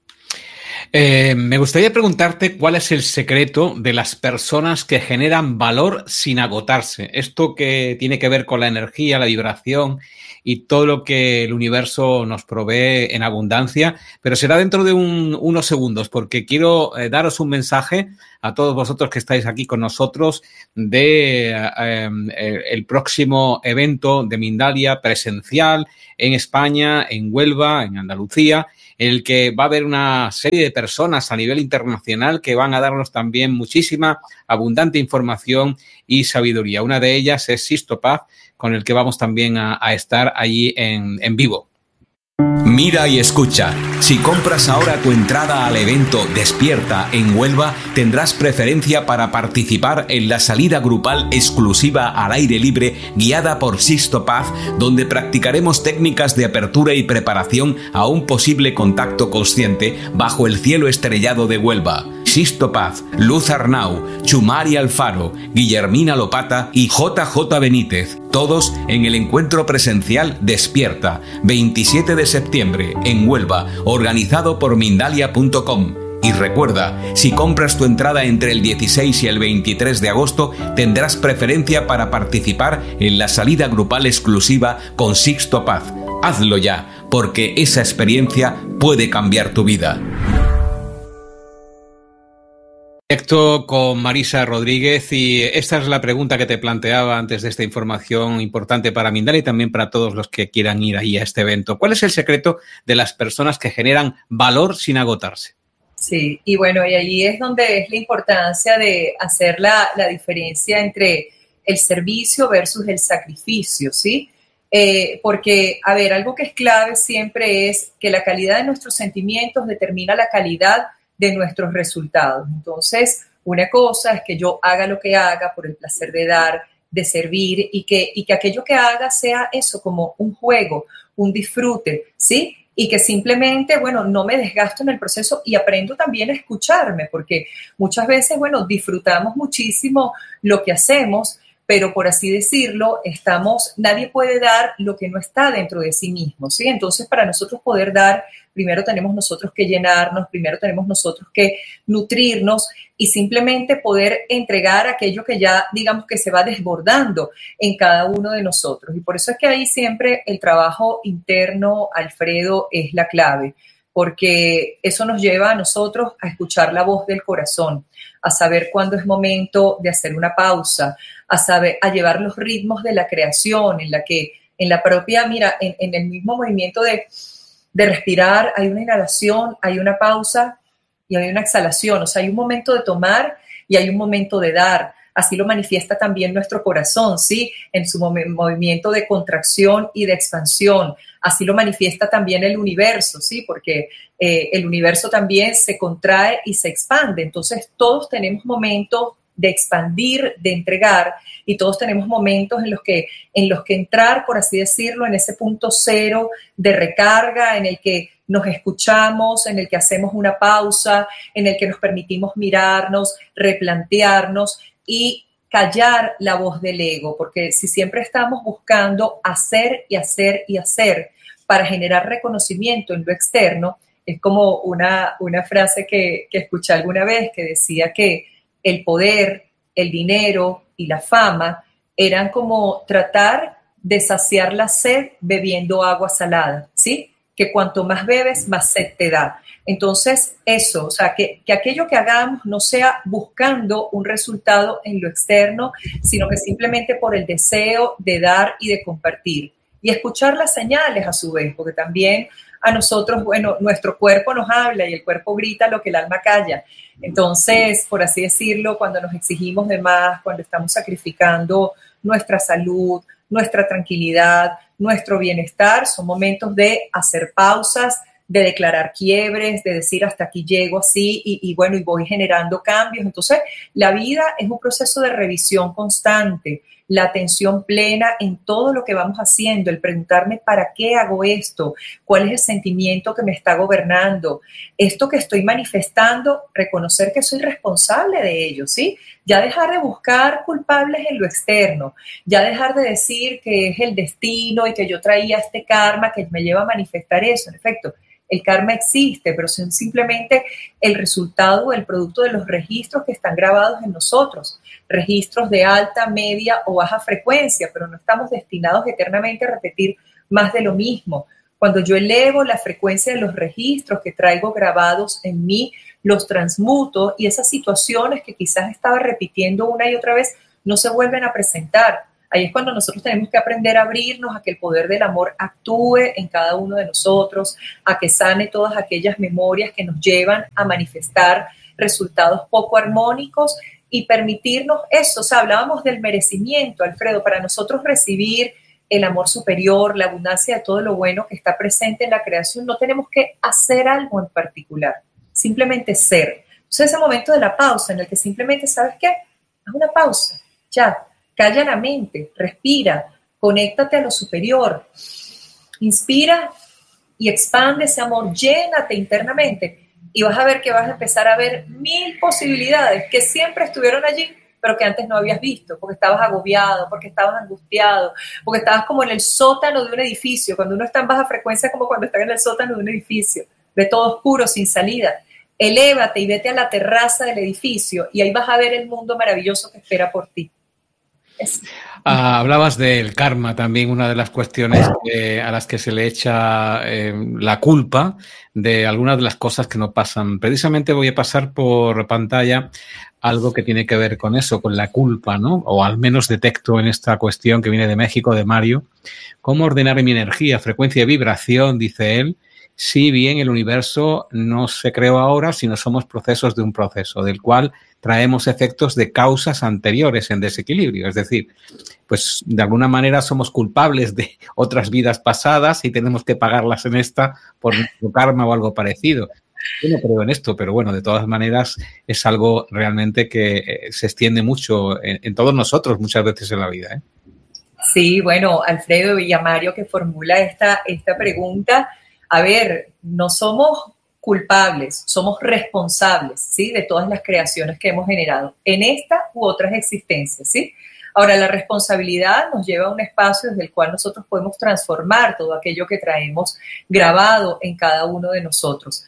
S5: Me gustaría preguntarte cuál es el secreto de las personas que generan valor sin agotarse. Esto que tiene que ver con la energía, la vibración y todo lo que el universo nos provee en abundancia, pero será dentro de unos segundos, porque quiero daros un mensaje a todos vosotros que estáis aquí con nosotros de el próximo evento de Mindalia presencial en España, en Huelva, en Andalucía, en el que va a haber una serie de personas a nivel internacional que van a darnos también muchísima, abundante información y sabiduría. Una de ellas es Sixto Paz, con el que vamos también a estar allí en vivo.
S3: Mira y escucha. Si compras ahora tu entrada al evento Despierta en Huelva, tendrás preferencia para participar en la salida grupal exclusiva al aire libre guiada por Sixto Paz, donde practicaremos técnicas de apertura y preparación a un posible contacto consciente bajo el cielo estrellado de Huelva. Sixto Paz, Luz Arnau, Chumari Alfaro, Guillermina Lopata y JJ Benítez, todos en el encuentro presencial Despierta, 27 de septiembre, en Huelva, organizado por Mindalia.com. Y recuerda, si compras tu entrada entre el 16 y el 23 de agosto, tendrás preferencia para participar en la salida grupal exclusiva con Sixto Paz. Hazlo ya, porque esa experiencia puede cambiar tu vida.
S5: Directo con Marisa Rodríguez, y esta es la pregunta que te planteaba antes de esta información importante para Mindalia y también para todos los que quieran ir ahí a este evento. ¿Cuál es el secreto de las personas que generan valor sin agotarse?
S6: Sí, y bueno, y allí es donde es la importancia de hacer la diferencia entre el servicio versus el sacrificio, ¿sí? Porque, a ver, algo que es clave siempre es que la calidad de nuestros sentimientos determina la calidad de nuestros resultados. Entonces, una cosa es que yo haga lo que haga por el placer de dar, de servir, y que aquello que haga sea eso, como un juego, un disfrute, ¿sí? Y que simplemente, bueno, no me desgasto en el proceso y aprendo también a escucharme, porque muchas veces, bueno, disfrutamos muchísimo lo que hacemos, pero por así decirlo, nadie puede dar lo que no está dentro de sí mismo, ¿sí? Entonces, para nosotros poder dar, primero tenemos nosotros que llenarnos, primero tenemos nosotros que nutrirnos y simplemente poder entregar aquello que ya, digamos, que se va desbordando en cada uno de nosotros. Y por eso es que ahí siempre el trabajo interno, Alfredo, es la clave, porque eso nos lleva a nosotros a escuchar la voz del corazón, a saber cuándo es momento de hacer una pausa, a llevar los ritmos de la creación, en la propia, mira, en el mismo movimiento de respirar, hay una inhalación, hay una pausa y hay una exhalación. O sea, hay un momento de tomar y hay un momento de dar. Así lo manifiesta también nuestro corazón, ¿sí? En su movimiento de contracción y de expansión. Así lo manifiesta también el universo, ¿sí? Porque el universo también se contrae y se expande. Entonces, todos tenemos momentos de expandir, de entregar, y todos tenemos momentos en los que entrar, por así decirlo, en ese punto cero de recarga, en el que nos escuchamos, en el que hacemos una pausa, en el que nos permitimos mirarnos, replantearnos y callar la voz del ego, porque si siempre estamos buscando hacer y hacer y hacer para generar reconocimiento en lo externo, es como una frase que escuché alguna vez que decía que el poder, el dinero y la fama eran como tratar de saciar la sed bebiendo agua salada, ¿sí? Que cuanto más bebes, más sed te da. Entonces, eso, o sea, que aquello que hagamos no sea buscando un resultado en lo externo, sino que simplemente por el deseo de dar y de compartir. Y escuchar las señales a su vez, porque también a nosotros, bueno, nuestro cuerpo nos habla y el cuerpo grita lo que el alma calla. Entonces, por así decirlo, cuando nos exigimos de más, cuando estamos sacrificando nuestra salud, nuestra tranquilidad, nuestro bienestar, son momentos de hacer pausas, de declarar quiebres, de decir hasta aquí llego así y bueno, y voy generando cambios. Entonces, la vida es un proceso de revisión constante, la atención plena en todo lo que vamos haciendo, el preguntarme ¿para qué hago esto? ¿Cuál es el sentimiento que me está gobernando? Esto que estoy manifestando, reconocer que soy responsable de ello, ¿sí? Ya dejar de buscar culpables en lo externo, ya dejar de decir que es el destino y que yo traía este karma que me lleva a manifestar eso. En efecto, el karma existe, pero son simplemente el resultado, el producto de los registros que están grabados en nosotros, registros de alta, media o baja frecuencia, pero no estamos destinados eternamente a repetir más de lo mismo. Cuando yo elevo la frecuencia de los registros que traigo grabados en mí, los transmuto y esas situaciones que quizás estaba repitiendo una y otra vez no se vuelven a presentar. Ahí es cuando nosotros tenemos que aprender a abrirnos a que el poder del amor actúe en cada uno de nosotros, a que sane todas aquellas memorias que nos llevan a manifestar resultados poco armónicos y permitirnos eso. O sea, hablábamos del merecimiento, Alfredo, para nosotros recibir el amor superior, la abundancia de todo lo bueno que está presente en la creación, no tenemos que hacer algo en particular, simplemente ser. Entonces, ese momento de la pausa en el que simplemente, ¿sabes qué? Haz una pausa, ya. Calla la mente, respira, conéctate a lo superior, inspira y expande ese amor, llénate internamente y vas a ver que vas a empezar a ver 1000 posibilidades que siempre estuvieron allí, pero que antes no habías visto, porque estabas agobiado, porque estabas angustiado, porque estabas como en el sótano de un edificio, cuando uno está en baja frecuencia como cuando está en el sótano de un edificio, ve todo oscuro, sin salida. Elévate y vete a la terraza del edificio y ahí vas a ver el mundo maravilloso que espera por ti.
S5: Hablabas del karma también, una de las cuestiones a las que se le echa la culpa de algunas de las cosas que no pasan. Precisamente voy a pasar por pantalla algo que tiene que ver con eso, con la culpa, ¿no? O al menos detecto en esta cuestión que viene de México, de Mario. ¿Cómo ordenar mi energía, frecuencia y vibración? Dice él. Si bien el universo no se creó ahora, sino somos procesos de un proceso, del cual traemos efectos de causas anteriores en desequilibrio. Es decir, pues de alguna manera somos culpables de otras vidas pasadas y tenemos que pagarlas en esta por nuestro karma o algo parecido. Yo no creo en esto, pero bueno, de todas maneras es algo realmente que se extiende mucho en todos nosotros muchas veces en la vida, ¿eh?
S6: Sí, bueno, Alfredo Villamario que formula esta pregunta. A ver, no somos culpables, somos responsables, ¿sí? De todas las creaciones que hemos generado en esta u otras existencias, ¿sí? Ahora, la responsabilidad nos lleva a un espacio desde el cual nosotros podemos transformar todo aquello que traemos grabado en cada uno de nosotros.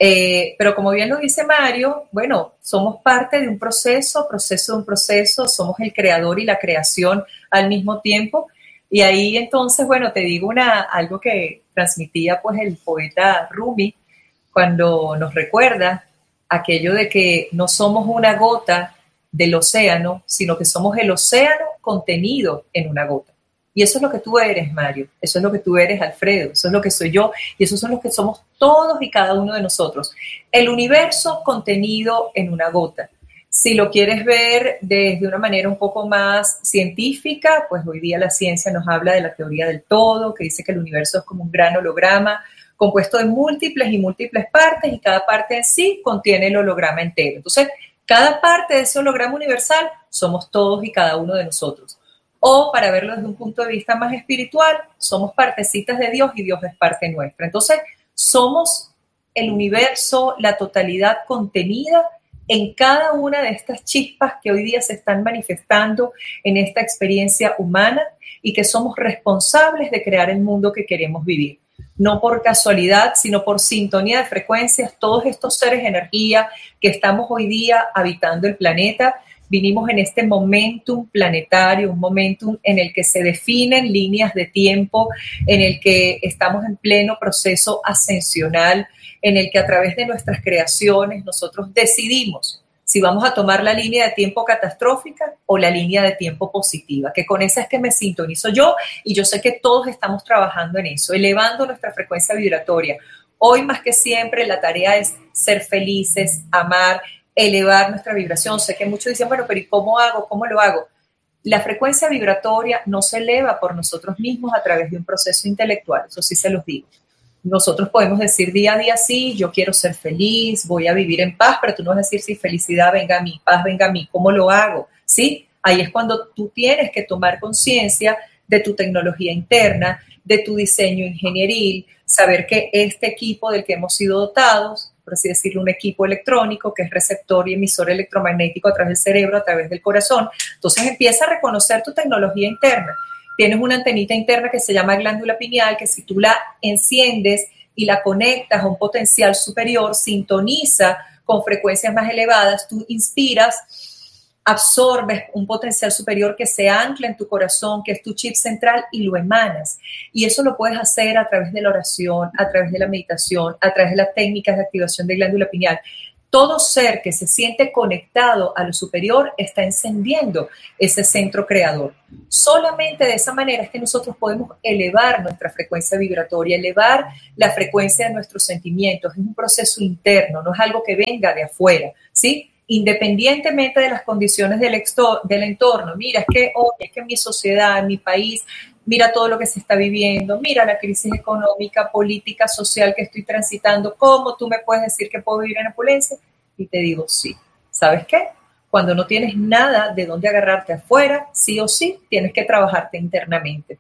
S6: Pero como bien lo dice Mario, bueno, somos parte de un proceso de un proceso, somos el creador y la creación al mismo tiempo. Y ahí entonces, bueno, te digo algo que transmitía pues el poeta Rumi cuando nos recuerda aquello de que no somos una gota del océano, sino que somos el océano contenido en una gota. Y eso es lo que tú eres, Mario, eso es lo que tú eres, Alfredo, eso es lo que soy yo y eso son los que somos todos y cada uno de nosotros. El universo contenido en una gota. Si lo quieres ver desde una manera un poco más científica, pues hoy día la ciencia nos habla de la teoría del todo, que dice que el universo es como un gran holograma compuesto de múltiples y múltiples partes y cada parte en sí contiene el holograma entero. Entonces, cada parte de ese holograma universal somos todos y cada uno de nosotros. O, para verlo desde un punto de vista más espiritual, somos partecitas de Dios y Dios es parte nuestra. Entonces, somos el universo, la totalidad contenida en cada una de estas chispas que hoy día se están manifestando en esta experiencia humana y que somos responsables de crear el mundo que queremos vivir. No por casualidad, sino por sintonía de frecuencias, todos estos seres de energía que estamos hoy día habitando el planeta, vinimos en este momentum planetario, un momentum en el que se definen líneas de tiempo, en el que estamos en pleno proceso ascensional, en el que a través de nuestras creaciones nosotros decidimos si vamos a tomar la línea de tiempo catastrófica o la línea de tiempo positiva, que con esa es que me sintonizo yo y yo sé que todos estamos trabajando en eso, elevando nuestra frecuencia vibratoria. Hoy más que siempre la tarea es ser felices, amar, elevar nuestra vibración. Sé que muchos dicen, bueno, pero ¿y cómo hago? ¿Cómo lo hago? La frecuencia vibratoria no se eleva por nosotros mismos a través de un proceso intelectual, eso sí se los digo. Nosotros podemos decir día a día, sí, yo quiero ser feliz, voy a vivir en paz, pero tú no vas a decir, sí, felicidad venga a mí, paz venga a mí, ¿cómo lo hago? ¿Sí? Ahí es cuando tú tienes que tomar conciencia de tu tecnología interna, de tu diseño ingenieril, saber que este equipo del que hemos sido dotados, por así decirlo, un equipo electrónico que es receptor y emisor electromagnético a través del cerebro, a través del corazón, entonces empieza a reconocer tu tecnología interna. Tienes una antenita interna que se llama glándula pineal, que si tú la enciendes y la conectas a un potencial superior, sintoniza con frecuencias más elevadas, tú inspiras, absorbes un potencial superior que se ancla en tu corazón, que es tu chip central, y lo emanas. Y eso lo puedes hacer a través de la oración, a través de la meditación, a través de las técnicas de activación de glándula pineal. Todo ser que se siente conectado a lo superior está encendiendo ese centro creador. Solamente de esa manera es que nosotros podemos elevar nuestra frecuencia vibratoria, elevar la frecuencia de nuestros sentimientos. Es un proceso interno, no es algo que venga de afuera, ¿sí? Independientemente de las condiciones del entorno. Mira, es que en mi sociedad, en mi país, mira todo lo que se está viviendo, mira la crisis económica, política, social que estoy transitando, ¿cómo tú me puedes decir que puedo vivir en opulencia? Y te digo, sí. ¿Sabes qué? Cuando no tienes nada de dónde agarrarte afuera, sí o sí, tienes que trabajarte internamente.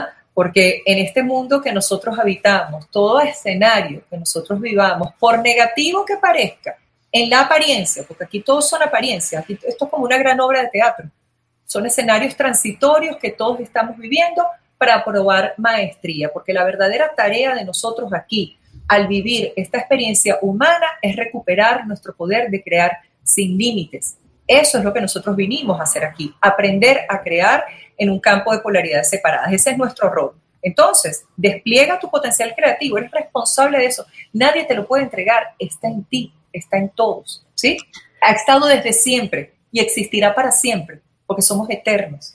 S6: Porque en este mundo que nosotros habitamos, todo escenario que nosotros vivamos, por negativo que parezca, en la apariencia, porque aquí todos son apariencias, aquí esto es como una gran obra de teatro. Son escenarios transitorios que todos estamos viviendo para probar maestría, porque la verdadera tarea de nosotros aquí, al vivir esta experiencia humana es recuperar nuestro poder de crear sin límites. Eso es lo que nosotros vinimos a hacer aquí, aprender a crear en un campo de polaridades separadas. Ese es nuestro rol. Entonces, despliega tu potencial creativo, eres responsable de eso. Nadie te lo puede entregar, está en ti, está en todos, ¿sí? Ha estado desde siempre y existirá para siempre, porque somos eternos.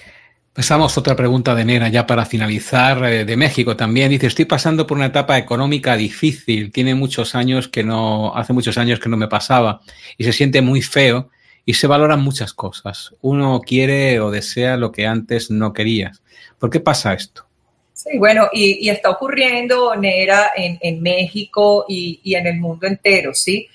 S5: Pasamos otra pregunta de Nera ya para finalizar, de México también. Dice, estoy pasando por una etapa económica difícil, hace muchos años que no me pasaba y se siente muy feo y se valoran muchas cosas. Uno quiere o desea lo que antes no querías. ¿Por qué pasa esto?
S6: Sí, bueno, y está ocurriendo, Nera, en México y en el mundo entero, ¿sí?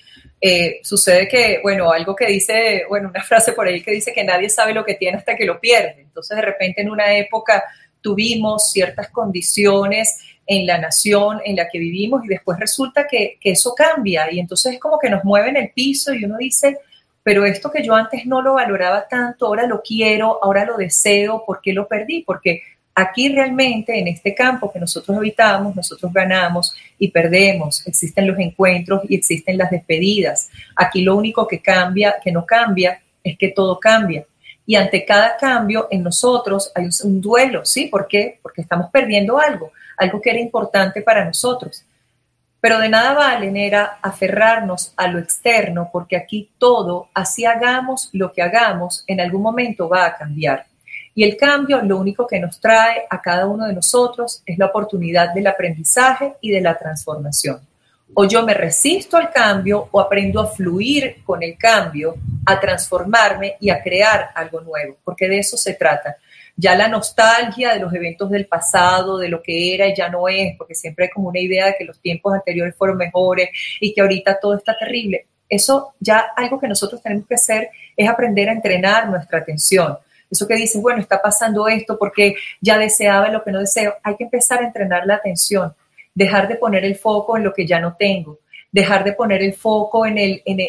S6: Sucede que, bueno, algo que dice, bueno, una frase por ahí que dice que nadie sabe lo que tiene hasta que lo pierde. Entonces, de repente, en una época tuvimos ciertas condiciones en la nación en la que vivimos y después resulta que eso cambia y entonces es como que nos mueve en el piso y uno dice, pero esto que yo antes no lo valoraba tanto, ahora lo quiero, ahora lo deseo, ¿por qué lo perdí? Porque aquí realmente, en este campo que nosotros habitamos, nosotros ganamos y perdemos. Existen los encuentros y existen las despedidas. Aquí lo único que cambia, que no cambia, es que todo cambia. Y ante cada cambio en nosotros hay un duelo, ¿sí? ¿Por qué? Porque estamos perdiendo algo que era importante para nosotros. Pero de nada vale, Nera, aferrarnos a lo externo, porque aquí todo, así hagamos lo que hagamos, en algún momento va a cambiar. Y el cambio, lo único que nos trae a cada uno de nosotros es la oportunidad del aprendizaje y de la transformación. O yo me resisto al cambio o aprendo a fluir con el cambio, a transformarme y a crear algo nuevo, porque de eso se trata. Ya la nostalgia de los eventos del pasado, de lo que era y ya no es, porque siempre hay como una idea de que los tiempos anteriores fueron mejores y que ahorita todo está terrible. Eso ya algo que nosotros tenemos que hacer es aprender a entrenar nuestra atención. Eso que dices, bueno, está pasando esto porque ya deseaba lo que no deseo. Hay que empezar a entrenar la atención, dejar de poner el foco en lo que ya no tengo, dejar de poner el foco en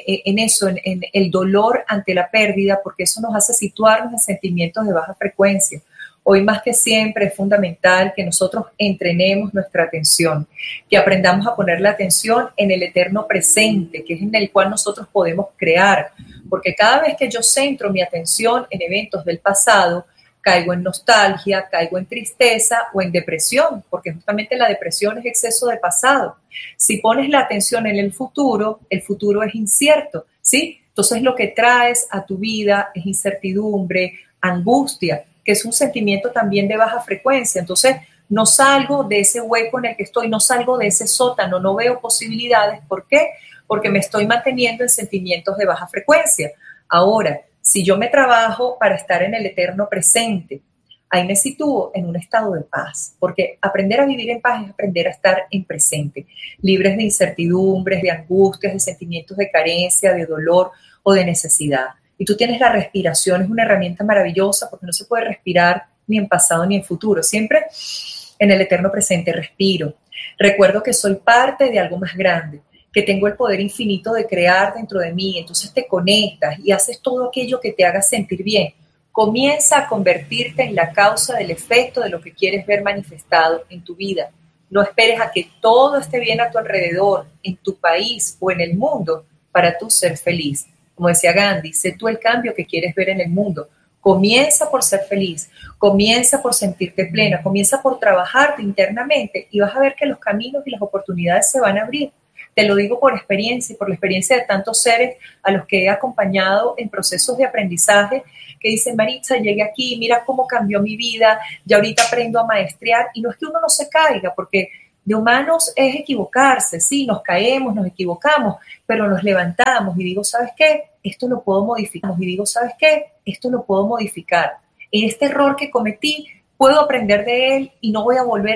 S6: el dolor ante la pérdida, porque eso nos hace situarnos en sentimientos de baja frecuencia. Hoy más que siempre es fundamental que nosotros entrenemos nuestra atención, que aprendamos a poner la atención en el eterno presente, que es en el cual nosotros podemos crear, porque cada vez que yo centro mi atención en eventos del pasado, caigo en nostalgia, caigo en tristeza o en depresión, porque justamente la depresión es exceso de pasado. Si pones la atención en el futuro es incierto, ¿sí? Entonces lo que traes a tu vida es incertidumbre, angustia, que es un sentimiento también de baja frecuencia. Entonces no salgo de ese hueco en el que estoy, no salgo de ese sótano, no veo posibilidades. ¿Por qué? Porque me estoy manteniendo en sentimientos de baja frecuencia. Ahora, si yo me trabajo para estar en el eterno presente, ahí me sitúo en un estado de paz, porque aprender a vivir en paz es aprender a estar en presente, libres de incertidumbres, de angustias, de sentimientos de carencia, de dolor o de necesidad. Y tú tienes la respiración, es una herramienta maravillosa porque no se puede respirar ni en pasado ni en futuro, siempre en el eterno presente respiro. Recuerdo que soy parte de algo más grande, que tengo el poder infinito de crear dentro de mí, entonces te conectas y haces todo aquello que te haga sentir bien. Comienza a convertirte en la causa del efecto de lo que quieres ver manifestado en tu vida. No esperes a que todo esté bien a tu alrededor, en tu país o en el mundo, para tú ser feliz. Como decía Gandhi, sé tú el cambio que quieres ver en el mundo. Comienza por ser feliz, comienza por sentirte plena, comienza por trabajarte internamente y vas a ver que los caminos y las oportunidades se van a abrir. Te lo digo por experiencia y por la experiencia de tantos seres a los que he acompañado en procesos de aprendizaje que dicen, Maritza, llegué aquí, mira cómo cambió mi vida, ya ahorita aprendo a maestrear. Y no es que uno no se caiga, porque de humanos es equivocarse, sí, nos caemos, nos equivocamos, pero nos levantamos y digo, ¿sabes qué? Esto lo puedo modificar. Y digo, ¿sabes qué? Esto lo puedo modificar. En este error que cometí, puedo aprender de él y no voy a volver